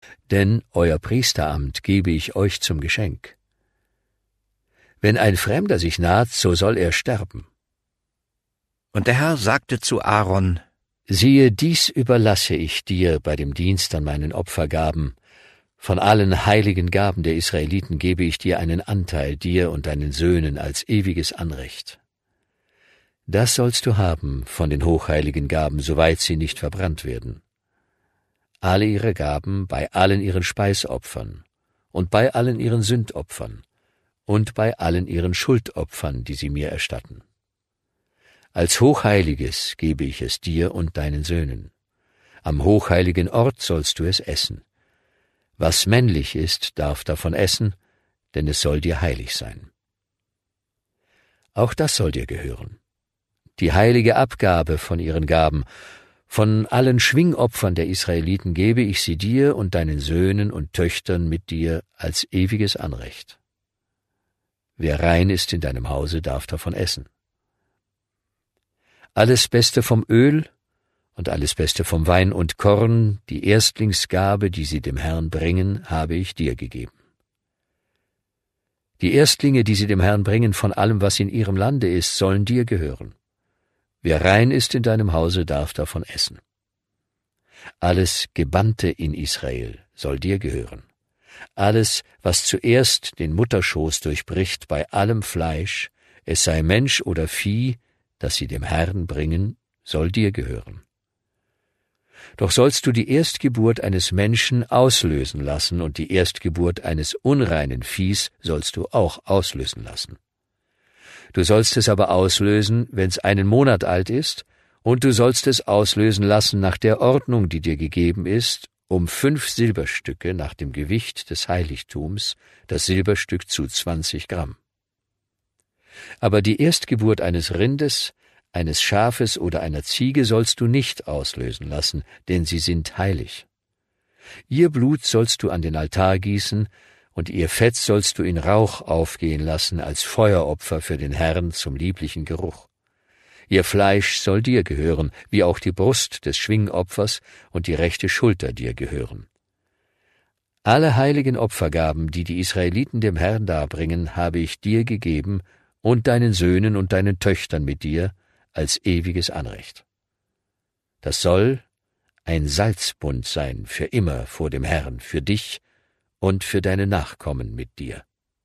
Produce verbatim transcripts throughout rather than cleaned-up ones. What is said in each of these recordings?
denn euer Priesteramt gebe ich euch zum Geschenk. Wenn ein Fremder sich naht, so soll er sterben. Und der Herr sagte zu Aaron: Siehe, dies überlasse ich dir bei dem Dienst an meinen Opfergaben. Von allen heiligen Gaben der Israeliten gebe ich dir einen Anteil, dir und deinen Söhnen als ewiges Anrecht. Das sollst du haben von den hochheiligen Gaben, soweit sie nicht verbrannt werden. Alle ihre Gaben bei allen ihren Speisopfern und bei allen ihren Sündopfern und bei allen ihren Schuldopfern, die sie mir erstatten. Als Hochheiliges gebe ich es dir und deinen Söhnen. Am hochheiligen Ort sollst du es essen. Was männlich ist, darf davon essen, denn es soll dir heilig sein. Auch das soll dir gehören. Die heilige Abgabe von ihren Gaben, von allen Schwingopfern der Israeliten gebe ich sie dir und deinen Söhnen und Töchtern mit dir als ewiges Anrecht. Wer rein ist in deinem Hause, darf davon essen. Alles Beste vom Öl und alles Beste vom Wein und Korn, die Erstlingsgabe, die sie dem Herrn bringen, habe ich dir gegeben. Die Erstlinge, die sie dem Herrn bringen von allem, was in ihrem Lande ist, sollen dir gehören. Wer rein ist in deinem Hause, darf davon essen. Alles Gebannte in Israel soll dir gehören. Alles, was zuerst den Mutterschoß durchbricht bei allem Fleisch, es sei Mensch oder Vieh, das sie dem Herrn bringen, soll dir gehören. Doch sollst du die Erstgeburt eines Menschen auslösen lassen, und die Erstgeburt eines unreinen Viehs sollst du auch auslösen lassen. Du sollst es aber auslösen, wenn's einen Monat alt ist, und du sollst es auslösen lassen nach der Ordnung, die dir gegeben ist, um fünf Silberstücke nach dem Gewicht des Heiligtums, das Silberstück zu zwanzig Gramm. Aber die Erstgeburt eines Rindes, eines Schafes oder einer Ziege sollst du nicht auslösen lassen, denn sie sind heilig. Ihr Blut sollst du an den Altar gießen, und ihr Fett sollst du in Rauch aufgehen lassen als Feueropfer für den Herrn zum lieblichen Geruch. Ihr Fleisch soll dir gehören, wie auch die Brust des Schwingopfers und die rechte Schulter dir gehören. Alle heiligen Opfergaben, die die Israeliten dem Herrn darbringen, habe ich dir gegeben und deinen Söhnen und deinen Töchtern mit dir als ewiges Anrecht. Das soll ein Salzbund sein für immer vor dem Herrn, für dich und für deine Nachkommen mit dir.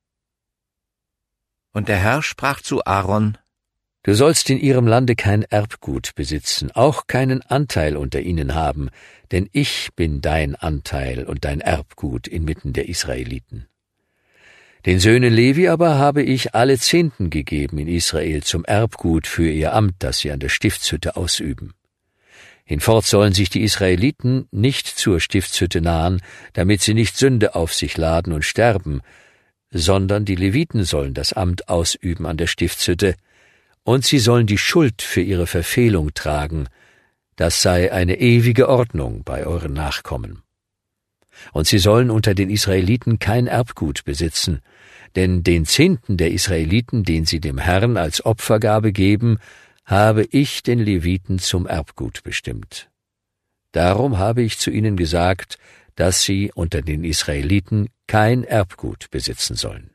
Und der Herr sprach zu Aaron: Du sollst in ihrem Lande kein Erbgut besitzen, auch keinen Anteil unter ihnen haben, denn ich bin dein Anteil und dein Erbgut inmitten der Israeliten. Den Söhnen Levi aber habe ich alle Zehnten gegeben in Israel zum Erbgut für ihr Amt, das sie an der Stiftshütte ausüben. Hinfort sollen sich die Israeliten nicht zur Stiftshütte nahen, damit sie nicht Sünde auf sich laden und sterben, sondern die Leviten sollen das Amt ausüben an der Stiftshütte, und sie sollen die Schuld für ihre Verfehlung tragen. Das sei eine ewige Ordnung bei euren Nachkommen. Und sie sollen unter den Israeliten kein Erbgut besitzen, denn den Zehnten der Israeliten, den sie dem Herrn als Opfergabe geben, habe ich den Leviten zum Erbgut bestimmt. Darum habe ich zu ihnen gesagt, dass sie unter den Israeliten kein Erbgut besitzen sollen.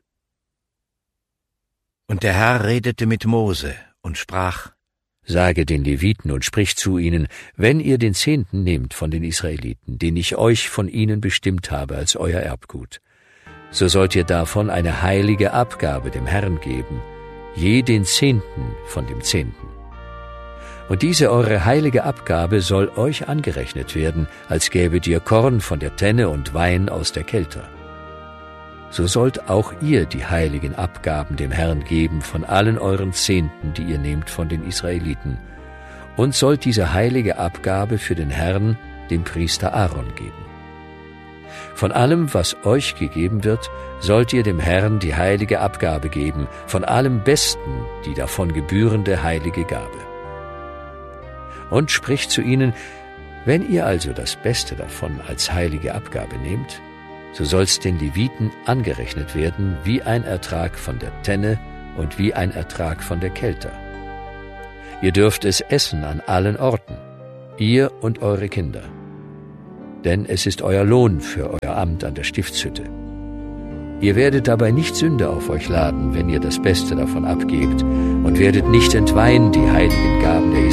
Und der Herr redete mit Mose und sprach: Sage den Leviten und sprich zu ihnen, wenn ihr den Zehnten nehmt von den Israeliten, den ich euch von ihnen bestimmt habe als euer Erbgut, so sollt ihr davon eine heilige Abgabe dem Herrn geben, je den Zehnten von dem Zehnten. Und diese eure heilige Abgabe soll euch angerechnet werden, als gäbet ihr Korn von der Tenne und Wein aus der Kelter. So sollt auch ihr die heiligen Abgaben dem Herrn geben von allen euren Zehnten, die ihr nehmt von den Israeliten, und sollt diese heilige Abgabe für den Herrn dem Priester Aaron geben. Von allem, was euch gegeben wird, sollt ihr dem Herrn die heilige Abgabe geben, von allem Besten die davon gebührende heilige Gabe. Und spricht zu ihnen: Wenn ihr also das Beste davon als heilige Abgabe nehmt, so soll's den Leviten angerechnet werden wie ein Ertrag von der Tenne und wie ein Ertrag von der Kelter. Ihr dürft es essen an allen Orten, ihr und eure Kinder. denn es ist euer Lohn für euer Amt an der Stiftshütte. Ihr werdet dabei nicht Sünde auf euch laden, wenn ihr das Beste davon abgebt, und werdet nicht entweihen die heiligen Gaben der